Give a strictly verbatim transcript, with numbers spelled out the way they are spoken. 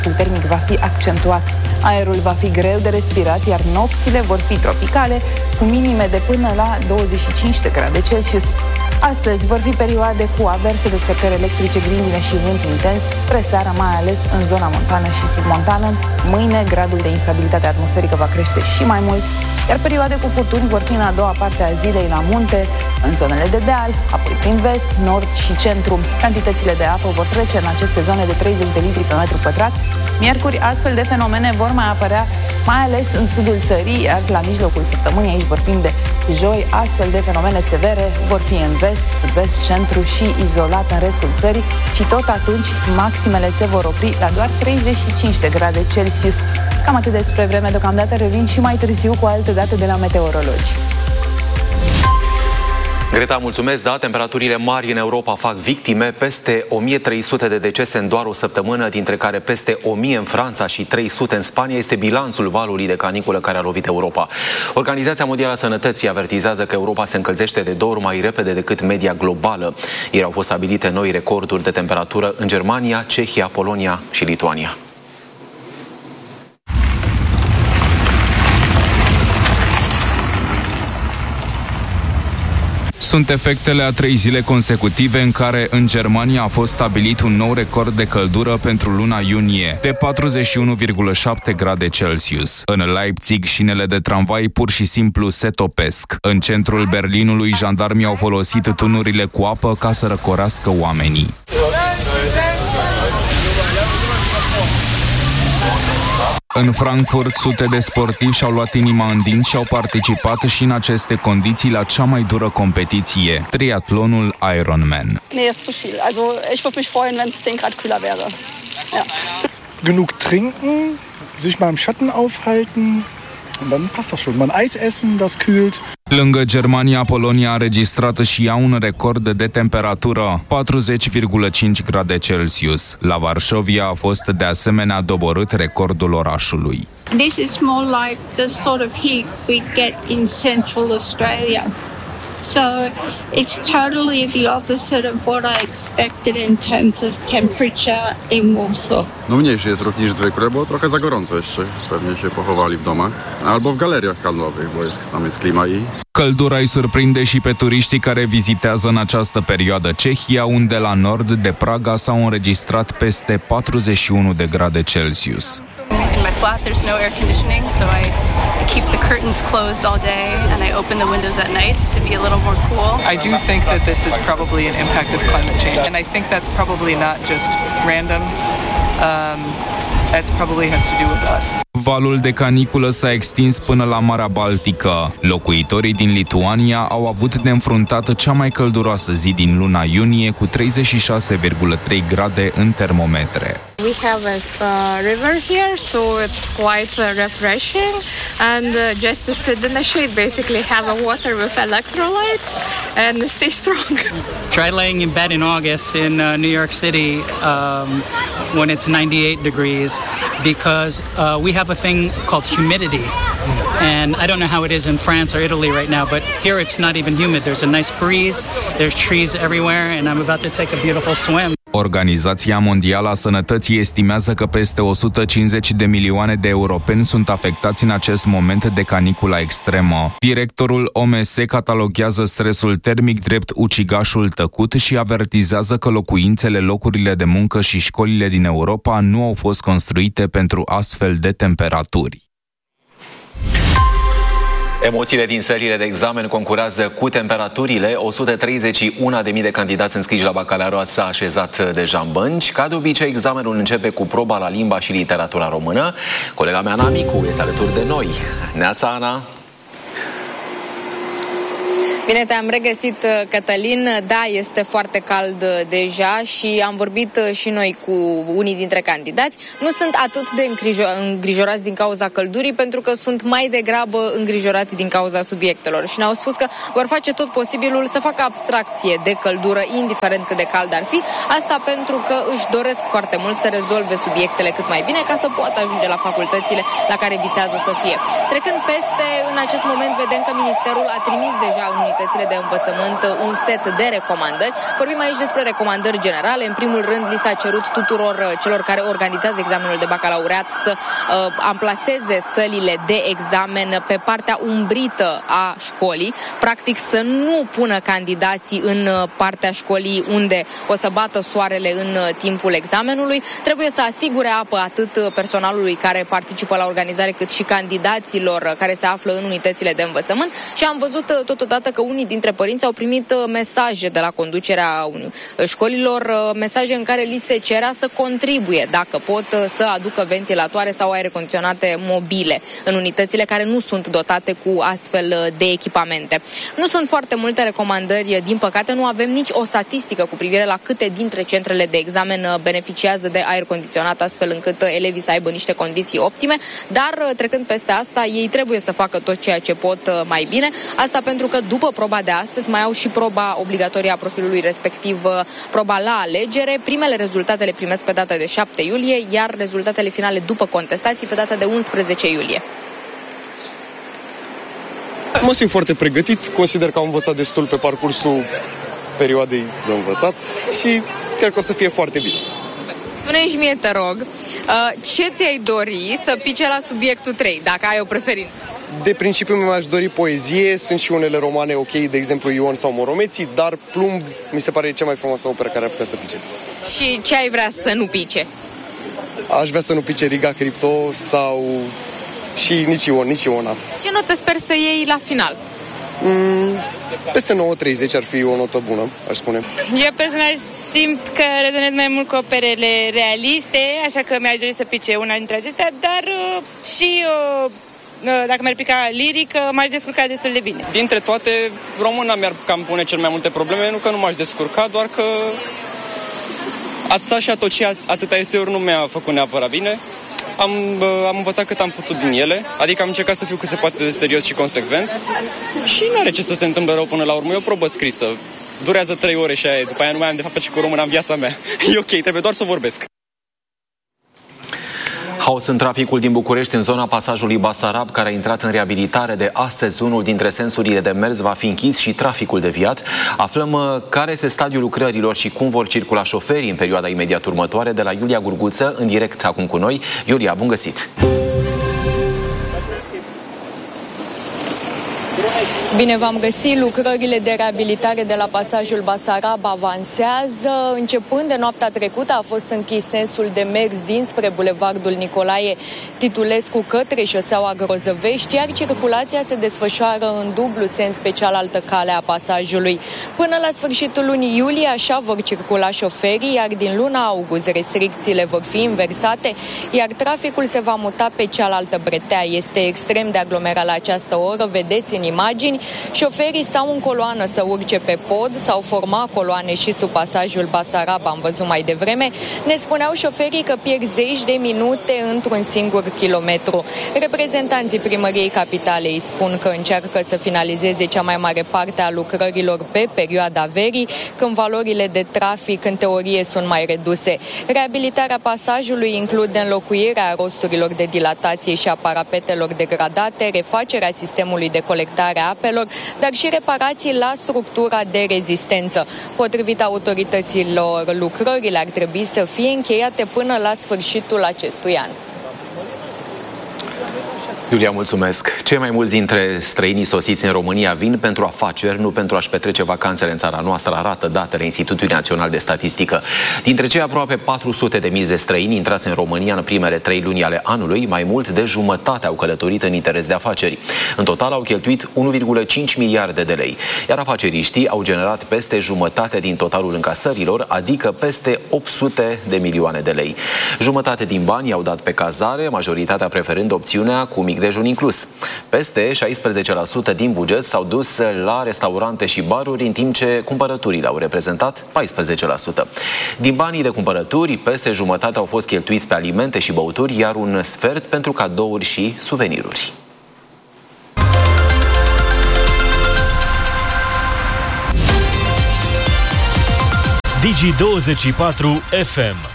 termic va fi accentuat. Aerul va fi greu de respirat, iar nopțile vor fi tropicale, cu minime de până la douăzeci și cinci de grade Celsius. Astăzi vor fi perioade cu averse de scăpări electrice, grindine și vânt intens, spre seară, mai ales în zona montană și submontană. Mâine, gradul de instabilitate atmosferică va crește și mai mult, iar perioade cu furtuni vor fi în a doua parte a zilei la munte, în zonele de deal, apoi prin vest, nord și centru. Cantitățile de apă vor trece în aceste zone de treizeci de litri pe metru pătrat. Miercuri, astfel de fenomene vor mai apărea, mai ales în sudul țării, iar la mijlocul săptămânii, aici vorbim de joi, astfel de fenomene severe vor fi în vest, vest, centru și izolat în restul țării și tot atunci maximele se vor opri la doar treizeci și cinci de grade Celsius. Cam atât despre vreme, deocamdată revin și mai târziu cu alte date de la meteorologi. Greta, mulțumesc, da, temperaturile mari în Europa fac victime, peste o mie trei sute de decese în doar o săptămână, dintre care peste o mie în Franța și trei sute în Spania, este bilanțul valului de caniculă care a lovit Europa. Organizația Mondială a Sănătății avertizează că Europa se încălzește de două ori mai repede decât media globală. Ieri au fost stabilite noi recorduri de temperatură în Germania, Cehia, Polonia și Lituania. Sunt efectele a trei zile consecutive în care în Germania a fost stabilit un nou record de căldură pentru luna iunie, de patruzeci și unu virgulă șapte grade Celsius. În Leipzig, șinele de tramvai pur și simplu se topesc. În centrul Berlinului, jandarmii au folosit tunurile cu apă ca să răcorească oamenii. În Frankfurt, sute de sportivi și-au luat inima în dinți și au participat și în aceste condiții la cea mai dură competiție, triatlonul Ironman. Nee, ist zu viel. Also, ich würde mich freuen, wenn es zehn Grad kühler wäre. Ja. Genug trinken, sich mal im Schatten aufhalten. Und dann passt das schon. Man Eis essen, das kühlt. Lângă Germania, Polonia a înregistrat și ea un record de temperatură, patruzeci virgulă cinci grade Celsius. La Varșovia a fost de asemenea doborât recordul orașului. This is more like the sort of heat we get in Central Australia. So it's totally the opposite of what I expected in terms of temperature in Warsaw. No mniejszy jest rok niż zwykle, bo trochę za gorąco jeszcze. Pewnie się pochowali w domach albo w galeriach handlowych, bo jest, tam jest klima i... Căldura îi surprinde și pe turiștii care vizitează în această perioadă Cehia, unde la nord de Praga s-au înregistrat peste patruzeci și unu de grade Celsius. In my flat there's no air conditioning, so I, I keep the curtains closed all day and I open the windows at night to be a little more cool. I do think that this is probably an impact of climate change, and I think that's probably not just random. Um, That probably has to do with us. Valul de caniculă s-a extins până la Marea Baltică. Locuitorii din Lituania au avut de înfruntat cea mai călduroasă zi din luna iunie, cu treizeci și șase virgulă trei grade în termometre. We have a uh, river here, so it's quite uh, refreshing, and uh, just to sit in the shade, basically have a water with electrolytes and stay strong. Try laying in bed in August in uh, New York City um, when it's ninety-eight degrees, because uh, we have a thing called humidity, and I don't know how it is in France or Italy right now, but here it's not even humid. There's a nice breeze, there's trees everywhere, and I'm about to take a beautiful swim. Organizația Mondială a Sănătății estimează că peste o sută cincizeci de milioane de europeni sunt afectați în acest moment de canicula extremă. Directorul O M S cataloghează stresul termic drept ucigașul tăcut și avertizează că locuințele, locurile de muncă și școlile din Europa nu au fost construite pentru astfel de temperaturi. Emoțiile din sălile de examen concurează cu temperaturile. o sută treizeci și unu de mii de candidați înscriși la bacalaureat s-a așezat deja în bănci. Ca de obicei, examenul începe cu proba la limba și literatura română. Colega mea, Ana Micu, este alături de noi. Neața, Ana! Bine te-am regăsit, Cătălin. Da, este foarte cald deja și am vorbit și noi cu unii dintre candidați. Nu sunt atât de îngrijorați din cauza căldurii, pentru că sunt mai degrabă îngrijorați din cauza subiectelor și ne-au spus că vor face tot posibilul să facă abstracție de căldură, indiferent cât de cald ar fi. Asta pentru că își doresc foarte mult să rezolve subiectele cât mai bine, ca să poată ajunge la facultățile la care visează să fie. Trecând peste, în acest moment vedem că Ministerul a trimis deja unități unitățile de învățământ un set de recomandări. Vorbim aici despre recomandări generale. În primul rând, li s-a cerut tuturor celor care organizează examenul de bacalaureat să uh, amplaseze sălile de examen pe partea umbrită a școlii, practic să nu pună candidații în partea școlii unde o să bată soarele în timpul examenului. Trebuie să asigure apă atât personalului care participă la organizare, cât și candidaților care se află în unitățile de învățământ. Și am văzut totodată că unii dintre părinți au primit mesaje de la conducerea școlilor, mesaje în care li se cerea să contribuie, dacă pot, să aducă ventilatoare sau aere condiționate mobile în unitățile care nu sunt dotate cu astfel de echipamente. Nu sunt foarte multe recomandări, din păcate nu avem nici o statistică cu privire la câte dintre centrele de examen beneficiază de aer condiționat, astfel încât elevii să aibă niște condiții optime, dar trecând peste asta, ei trebuie să facă tot ceea ce pot mai bine. Asta pentru că după proba de astăzi mai au și proba obligatorie a profilului respectiv, proba la alegere. Primele rezultate le primesc pe data de șapte iulie, iar rezultatele finale după contestații pe data de unsprezece iulie. Mă simt foarte pregătit, consider că am învățat destul pe parcursul perioadei de învățat și cred că o să fie foarte bine. Spune-mi și mie, te rog, ce ți-ai dori să pice la subiectul trei, dacă ai o preferință? De principiu mi-aș dori poezie, sunt și unele romane ok, de exemplu Ion sau Moromeții, dar Plumb mi se pare cea mai frumoasă operă care ar putea să pice. Și ce ai vrea să nu pice? Aș vrea să nu pice Riga Cripto sau și nici Ion, nici Iona. Ce notă sper să iei la final? Mm, peste nouă treizeci ar fi o notă bună, aș spune. Eu personal simt că rezonez mai mult cu operele realiste, așa că mi-aș dori să pice una dintre acestea, dar uh, și uh, dacă mi-ar pica liric, m-aș descurca destul de bine. Dintre toate, româna mi-ar cam pune cel mai multe probleme, nu că nu m-aș descurca, doar că atâta și tot și atâta eseuri nu mi-a făcut neapărat bine. Am, am învățat cât am putut din ele, adică am încercat să fiu cât se poate de serios și consecvent și nu are ce să se întâmple rău până la urmă. E o probă scrisă, durează trei ore și aia, după aia nu mai am de fapt și cu româna în viața mea. E ok, trebuie doar să vorbesc. Haos în traficul din București, în zona pasajului Basarab, care a intrat în reabilitare de astăzi. Unul dintre sensurile de mers va fi închis și traficul deviat. Aflăm care este stadiul lucrărilor și cum vor circula șoferii în perioada imediat următoare de la Iulia Gurguță, în direct acum cu noi. Iulia, bun găsit! Bine v-am găsit! Lucrările de reabilitare de la pasajul Basarab avansează. Începând de noaptea trecută a fost închis sensul de mers dinspre bulevardul Nicolae Titulescu către șoseaua Grozăvești, iar circulația se desfășoară în dublu sens pe cealaltă cale a pasajului. Până la sfârșitul lunii iulie așa vor circula șoferii, iar din luna august restricțiile vor fi inversate, iar traficul se va muta pe cealaltă bretea. Este extrem de aglomerat la această oră, vedeți în imagini. Șoferii stau în coloană să urce pe pod sau forma coloane și sub pasajul Basarab, am văzut mai devreme. Ne spuneau șoferii că pierd zeci de minute într-un singur kilometru. Reprezentanții primăriei capitalei spun că încearcă să finalizeze cea mai mare parte a lucrărilor pe perioada verii, când valorile de trafic în teorie sunt mai reduse. Reabilitarea pasajului include înlocuirea rosturilor de dilatație și a parapetelor degradate, refacerea sistemului de colectare a apelor, dar și reparații la structura de rezistență. Potrivit autorităților, lucrările ar trebui să fie încheiate până la sfârșitul acestui an. Iulia, mulțumesc. Cei mai mulți dintre străinii sosiți în România vin pentru afaceri, nu pentru a-și petrece vacanțele în țara noastră, arată datele Institutului Național de Statistică. Dintre cei aproape patru sute de mii de străini intrați în România în primele trei luni ale anului, mai mult de jumătate au călătorit în interes de afaceri. În total au cheltuit unu virgulă cinci miliarde de lei, iar afaceriștii au generat peste jumătate din totalul încasărilor, adică peste opt sute de milioane de lei. Jumătate din bani i-au dat pe cazare, majoritatea preferând opțiunea cu mic dejun inclus. Peste șaisprezece la sută din buget s-au dus la restaurante și baruri, în timp ce cumpărăturile au reprezentat paisprezece la sută. Din banii de cumpărături, peste jumătate au fost cheltuiți pe alimente și băuturi, iar un sfert pentru cadouri și suveniruri. Digi douăzeci și patru F M